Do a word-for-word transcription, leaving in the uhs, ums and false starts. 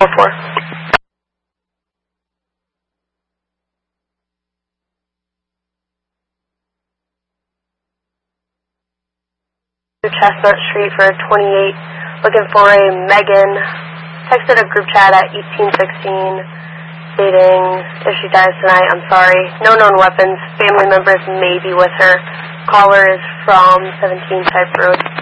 four. Chestnut Street for twenty-eight, looking for a Megan. Texted a group chat at eighteen sixteen, stating if she dies tonight, I'm sorry. No known weapons. Family members may be with her. Caller is from seventeen Type Road.